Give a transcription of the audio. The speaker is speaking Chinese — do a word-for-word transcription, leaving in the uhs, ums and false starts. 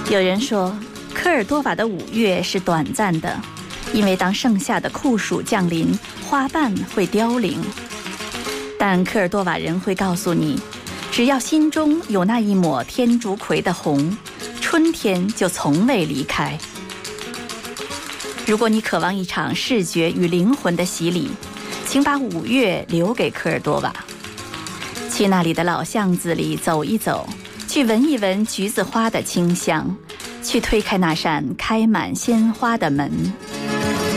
有人说，科尔多瓦的五月是短暂的，因为当盛夏的酷暑降临，花瓣会凋零。但科尔多瓦人会告诉你，只要心中有那一抹天竺葵的红，春天就从未离开。如果你渴望一场视觉与灵魂的洗礼，请把五月留给科尔多瓦，去那里的老巷子里走一走，去闻一闻橘子花的清香，去推开那扇开满鲜花的门。